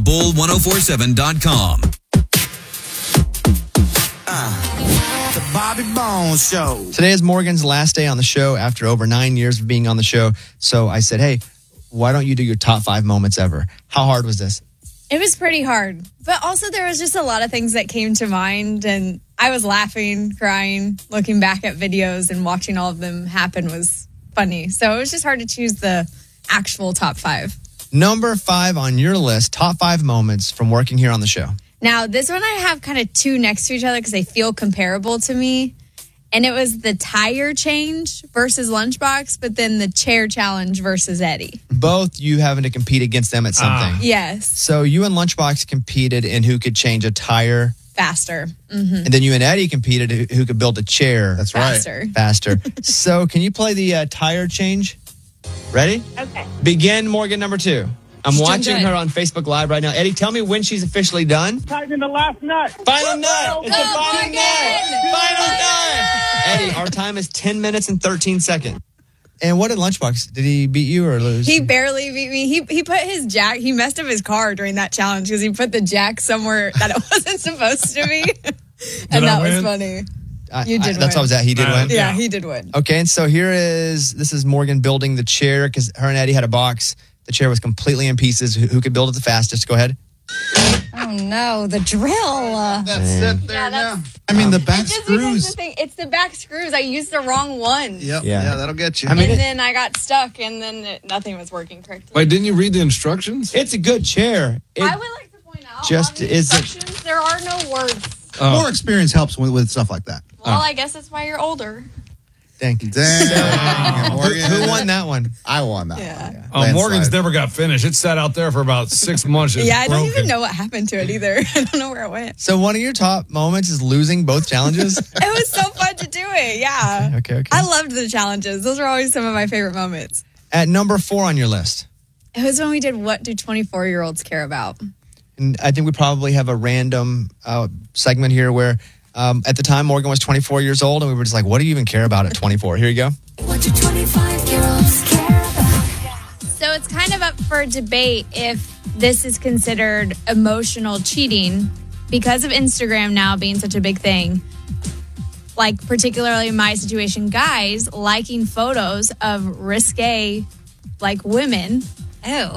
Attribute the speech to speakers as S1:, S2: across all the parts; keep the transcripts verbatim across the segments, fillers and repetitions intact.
S1: bull ten forty-seven dot com.
S2: Uh, the Bobby Bones Show.
S3: Today is Morgan's last day on the show after over nine years of being on the show. So I said, hey, why don't you do your top five moments ever? How hard was this?
S4: It was pretty hard. But also there was just a lot of things that came to mind. And I was laughing, crying, looking back at videos and watching all of them happen was funny. So it was just hard to choose the actual top five.
S3: Number five on your list, top five moments from working here on the show.
S4: Now, this one I have kind of two next to each other because they feel comparable to me. And it was the tire change versus Lunchbox, but then the chair challenge versus Eddie.
S3: Both you having to compete against them at something.
S4: Uh, yes.
S3: So you and Lunchbox competed in who could change a tire
S4: faster. Mm-hmm.
S3: And then you and Eddie competed who, who could build a chair.
S2: That's
S4: faster.
S2: right.
S3: Faster. So can you play the uh, tire change? Ready?
S5: Okay.
S3: Begin Morgan number two. I'm
S4: She's
S3: watching
S4: doing good.
S3: her on Facebook Live right now. Eddie, tell me when she's officially done.
S5: Tighten the last nut.
S3: Final nut. It's the
S4: Go,
S3: final
S4: Morgan!
S3: nut. Final nut. Eddie, our time is ten minutes and thirteen seconds. And what did Lunchbox? Did he beat you or lose?
S4: He barely beat me. He he put his jack, he messed up his car during that challenge because he put the jack somewhere that it wasn't supposed to be. And that was funny.
S3: I-
S4: You
S3: I-
S4: did
S3: That's
S4: win.
S3: all I was at. He did
S6: Uh,
S3: win.
S4: Yeah, he did win.
S3: Okay, and so here is, this is Morgan building the chair because her and Eddie had a box. The chair was completely in pieces. Who, who could build it the fastest? Go ahead.
S7: Oh no, the drill. Uh,
S2: That's it there
S4: Yeah,
S2: now.
S4: that's-
S2: I mean, the back
S4: Just because
S2: screws.
S4: the thing, it's the back screws. I used the wrong one.
S2: Yep.
S3: Yeah.
S2: Yeah. that'll get you.
S3: I mean,
S4: And
S3: it-
S4: then I got stuck, and then it, nothing was working correctly.
S6: Wait, didn't you read the instructions?
S3: It's a good chair. It,
S4: I would like to point out,
S3: just
S4: on the
S3: isn't-
S4: instructions, there are no words.
S6: Oh.
S2: More experience helps with, with stuff like that.
S4: Well, I guess that's why you're older.
S3: Thank you.
S2: Damn.
S3: Who,
S2: Morgan.
S3: who won that one?
S2: I won that
S4: Yeah.
S2: one.
S6: Oh,
S2: Landslide.
S6: Morgan's never got finished. It sat out there for about six months. It's
S4: Yeah, I don't
S6: broken.
S4: even know what happened to it either. I don't know where it went.
S3: So one of your top moments is losing both challenges?
S4: It was so fun to do it. Yeah.
S3: Okay, okay.
S4: I loved the challenges. Those were always some of my favorite moments.
S3: At number four on your list.
S4: It was when we did What Do twenty-four-year-olds Care About?
S3: And I think we probably have a random uh, segment here where um, at the time Morgan was twenty-four years old and we were just like, what do you even care about at twenty-four? Here you go.
S8: What do twenty-five-year-olds care about?
S4: So it's kind of up for debate if this is considered emotional cheating because of Instagram now being such a big thing. Like, particularly in my situation, guys liking photos of risque, like, women.
S7: ew.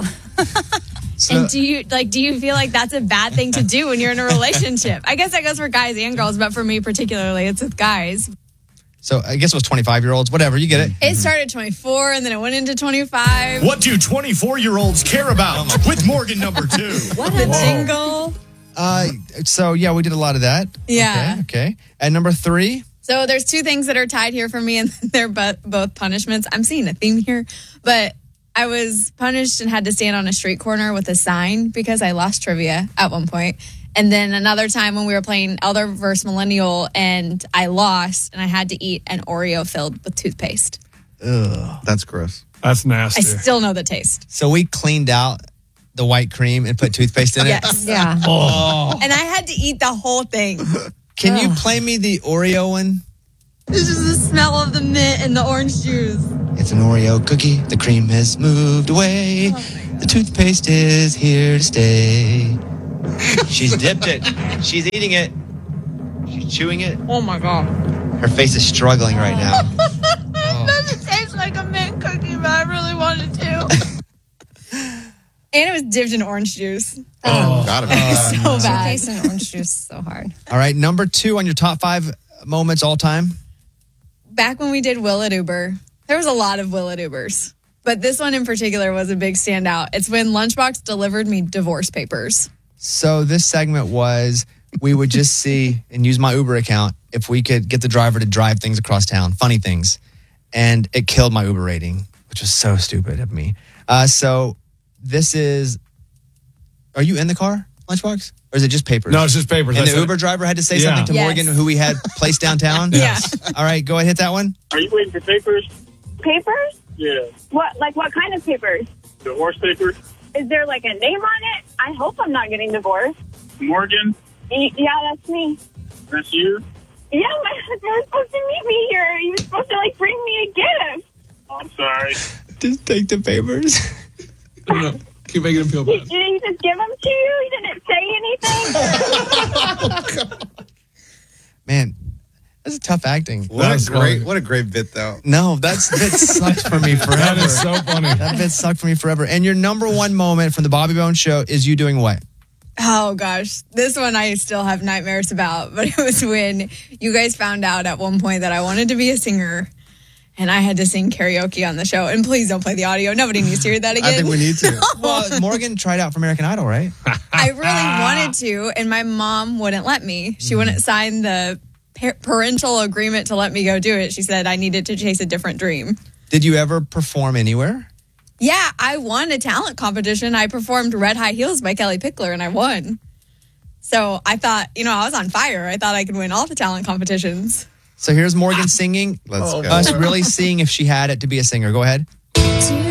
S4: And do you like? Do you feel like that's a bad thing to do when you're in a relationship? I guess that goes for guys and girls, but for me particularly, it's with guys.
S3: So I guess it was twenty-five-year-olds. Whatever, you get it.
S4: It started at twenty-four, and then it went into twenty-five.
S9: What do twenty-four-year-olds care about? With Morgan number two.
S4: What a jingle!
S3: Uh, so, yeah, we did a lot of that.
S4: Yeah.
S3: Okay, okay. At number three,
S4: So there's two things that are tied here for me, and they're both both punishments. I'm seeing a theme here, but I was punished and had to stand on a street corner with a sign because I lost trivia at one point. And then another time when we were playing Elder versus Millennial and I lost and I had to eat an Oreo filled with toothpaste.
S3: ugh.
S2: That's gross.
S6: That's
S4: I
S6: nasty.
S4: still know the taste.
S3: So we cleaned out the white cream and put toothpaste in it.
S4: Yes.
S7: Yeah.
S6: Oh.
S4: And I had to eat the whole thing.
S3: Can you play me the Oreo one?
S4: This is the smell of the mint and the orange juice.
S3: It's an Oreo cookie. The cream has moved away. The toothpaste is here to stay. She's dipped it. She's eating it. She's chewing it.
S4: Oh my God.
S3: Her face is struggling right now.
S4: It doesn't taste like a mint cookie, but I really wanted to. And it was dipped in orange juice.
S6: Oh.
S2: Gotta be.
S4: So bad.
S7: Taste and orange juice is so hard.
S3: All right, number two on your top five moments all time.
S4: Back when we did Will It Uber, there was a lot of Will It Ubers. But this one in particular was a big standout. It's when Lunchbox delivered me divorce papers.
S3: So this segment was we would just see and use my Uber account if we could get the driver to drive things across town, funny things. And it killed my Uber rating, which was so stupid of me. Uh, so this is, are you in the car, Lunchbox? Or is it just papers?
S6: No, it's just papers.
S3: And
S6: That's
S3: the
S6: it.
S3: Uber driver had to say
S6: Yeah.
S3: something to
S4: Yes.
S3: Morgan, who we had placed downtown?
S6: Yes.
S3: All right, go ahead, hit that one.
S5: Are you waiting for papers?
S10: Papers?
S5: Yeah.
S10: What, like what kind of papers?
S5: Divorce papers?
S10: Is there like a name on it? I hope I'm not getting divorced.
S5: Morgan?
S10: Y- yeah, that's me.
S5: That's you?
S10: Yeah, my husband was supposed to meet me here. He was supposed to like bring me a gift.
S5: I'm sorry.
S3: Just take the papers.
S6: No, no. Keep making him feel
S10: Did,
S6: bad.
S10: did he just give them to you? He
S3: off acting.
S11: What
S6: That's
S11: a great,
S6: funny.
S11: what a great bit though.
S3: No, that's that sucked for me forever.
S6: That is so funny.
S3: That bit sucked for me forever. And your number one moment from the Bobby Bones show is you doing what?
S4: Oh gosh, this one I still have nightmares about, but it was when you guys found out at one point that I wanted to be a singer and I had to sing karaoke on the show. And please don't play the audio. Nobody needs to hear that again.
S11: I think we need to.
S3: Well, Morgan tried out for American Idol, right?
S4: I really wanted to, and my mom wouldn't let me. She wouldn't sign the par- parental agreement to let me go do it. She said I needed to chase a different dream.
S3: Did you ever perform anywhere?
S4: Yeah, I won a talent competition. I performed Red High Heels by Kelly Pickler, and I won. So I thought, you know, I was on fire. I thought I could win all the talent competitions.
S3: So here's Morgan singing.
S11: Let's go.
S3: Us really seeing if she had it to be a singer. Go ahead.
S8: Do